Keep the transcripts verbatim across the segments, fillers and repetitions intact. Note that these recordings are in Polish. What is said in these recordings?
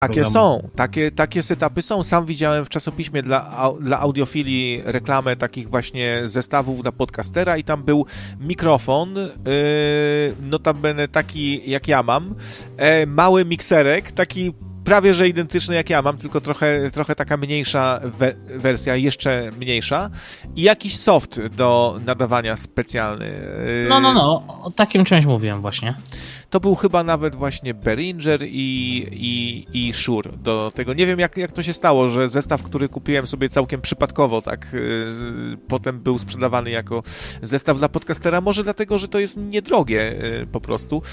Takie są, takie, takie setupy są. Sam widziałem w czasopiśmie dla, dla audiofilii reklamę takich właśnie zestawów dla podcastera i tam był mikrofon, yy, notabene taki jak ja mam, e, mały mikserek, taki prawie że identyczny jak ja mam, tylko trochę, trochę taka mniejsza we- wersja, jeszcze mniejsza i jakiś soft do nadawania specjalny. Yy, no, no, no, o takim czymś mówiłem właśnie. To był chyba nawet właśnie Behringer i, i, i Shure do tego. Nie wiem, jak, jak to się stało, że zestaw, który kupiłem sobie całkiem przypadkowo, tak, yy, potem był sprzedawany jako zestaw dla podcastera. Może dlatego, że to jest niedrogie yy, po prostu.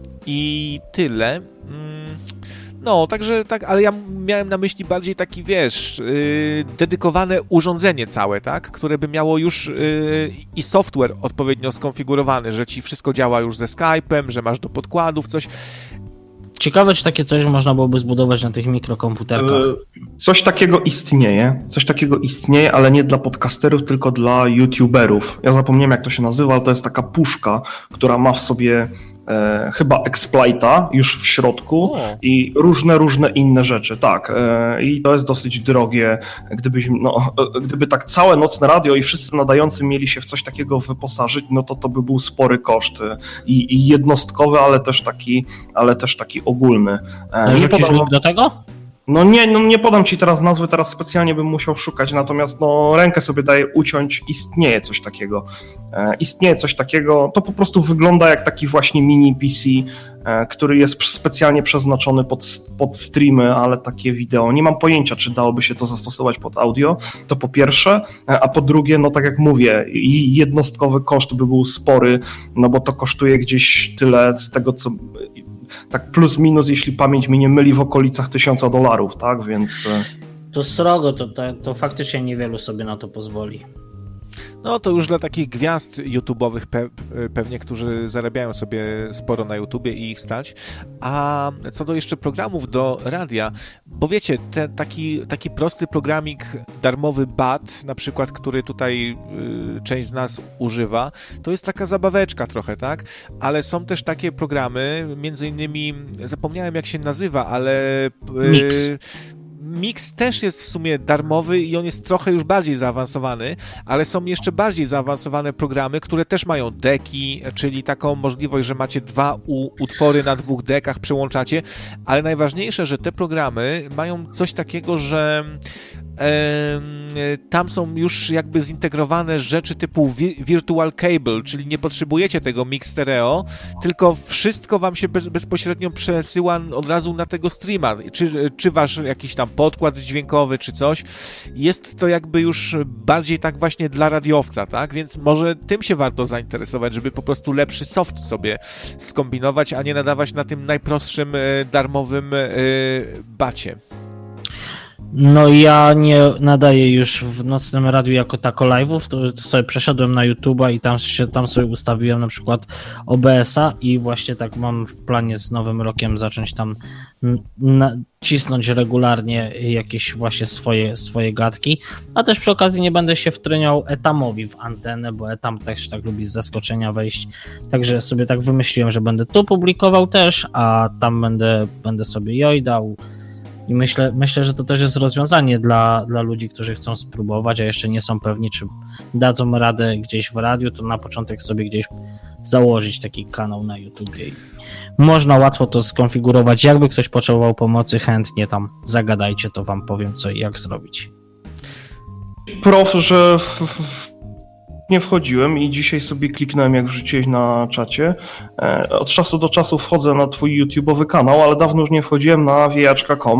I tyle. Yy. No, także tak, ale ja miałem na myśli bardziej taki, wiesz, yy, dedykowane urządzenie całe, tak, które by miało już yy, i software odpowiednio skonfigurowany, że ci wszystko działa już ze Skype'em, że masz do podkładów coś. Ciekawe, czy takie coś można byłoby zbudować na tych mikrokomputerkach. Coś takiego istnieje, coś takiego istnieje, ale nie dla podcasterów, tylko dla youtuberów. Ja zapomniałem, jak to się nazywa, ale to jest taka puszka, która ma w sobie e, chyba exploita już w środku o. i różne, różne inne rzeczy, tak. E, I to jest dosyć drogie. Gdybyśmy, no, gdyby tak całe nocne radio i wszyscy nadający mieli się w coś takiego wyposażyć, no to to by był spory koszt. I, i jednostkowy, ale też taki, ale też taki ogólny. E, Rzucisz podam... link do tego? No nie, no nie podam ci teraz nazwy, teraz specjalnie bym musiał szukać, natomiast no rękę sobie daję uciąć, istnieje coś takiego. E, istnieje coś takiego, to po prostu wygląda jak taki właśnie mini P C, e, który jest specjalnie przeznaczony pod, pod streamy, ale takie wideo. Nie mam pojęcia, czy dałoby się to zastosować pod audio, to po pierwsze, e, a po drugie, no tak jak mówię, i jednostkowy koszt by był spory, no bo to kosztuje gdzieś tyle z tego, co... tak plus minus, jeśli pamięć mnie nie myli, w okolicach tysiąca dolarów, tak, więc... To srogo, to, to, to faktycznie niewielu sobie na to pozwoli. No to już dla takich gwiazd YouTube'owych pe- pewnie, którzy zarabiają sobie sporo na YouTubie i ich stać. A co do jeszcze programów do radia, bo wiecie, ten taki, taki prosty programik darmowy B A T, na przykład, który tutaj y, część z nas używa, to jest taka zabaweczka trochę, tak? Ale są też takie programy, między innymi, zapomniałem jak się nazywa, ale... Y, Mix. Mix też jest w sumie darmowy i on jest trochę już bardziej zaawansowany, ale są jeszcze bardziej zaawansowane programy, które też mają deki, czyli taką możliwość, że macie dwa u- utwory na dwóch dekach, przełączacie, ale najważniejsze, że te programy mają coś takiego, że tam są już jakby zintegrowane rzeczy typu wi- virtual cable, czyli nie potrzebujecie tego mix stereo, tylko wszystko wam się bez, bezpośrednio przesyła od razu na tego streama, czy, czy wasz jakiś tam podkład dźwiękowy, czy coś. Jest to jakby już bardziej tak właśnie dla radiowca, tak? Więc może tym się warto zainteresować, żeby po prostu lepszy soft sobie skombinować, a nie nadawać na tym najprostszym darmowym bacie. No ja nie nadaję już w nocnym radiu jako tako live'ów, to sobie przeszedłem na YouTube'a i tam, się, tam sobie ustawiłem na przykład O B S-a i właśnie tak mam w planie z nowym rokiem zacząć tam cisnąć regularnie jakieś właśnie swoje, swoje gadki, a też przy okazji nie będę się wtryniał Etamowi w antenę, bo Etam też tak lubi z zaskoczenia wejść, także sobie tak wymyśliłem, że będę tu publikował też, a tam będę, będę sobie jojdał. I myślę, myślę, że to też jest rozwiązanie dla, dla ludzi, którzy chcą spróbować, a jeszcze nie są pewni, czy dadzą radę gdzieś w radiu, to na początek sobie gdzieś założyć taki kanał na YouTubie. I można łatwo to skonfigurować. Jakby ktoś potrzebował pomocy, chętnie tam zagadajcie, to wam powiem, co i jak zrobić. Prof, że w, w, nie wchodziłem i dzisiaj sobie kliknąłem, jak wrzuciłeś na czacie. Od czasu do czasu wchodzę na twój YouTube'owy kanał, ale dawno już nie wchodziłem na wiejaczka kropka com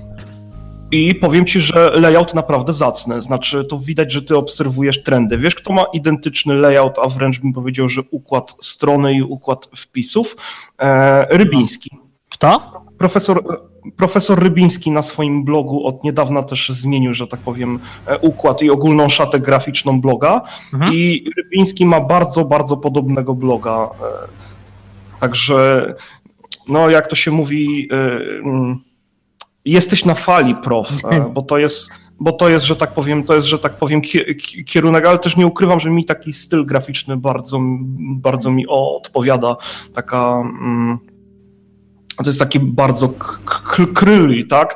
i powiem ci, że layout naprawdę zacny. Znaczy, to widać, że ty obserwujesz trendy. Wiesz, kto ma identyczny layout, a wręcz bym powiedział, że układ strony i układ wpisów? E, Rybiński. Kto? Profesor... Profesor Rybiński na swoim blogu od niedawna też zmienił, że tak powiem, układ i ogólną szatę graficzną bloga. Mhm. I Rybiński ma bardzo, bardzo podobnego bloga. Także, no jak to się mówi, jesteś na fali, prof, bo to jest, bo to jest, że tak powiem, to jest, że tak powiem, kierunek, ale też nie ukrywam, że mi taki styl graficzny bardzo, bardzo mi odpowiada. Taka... to jest taki bardzo kryli, tak?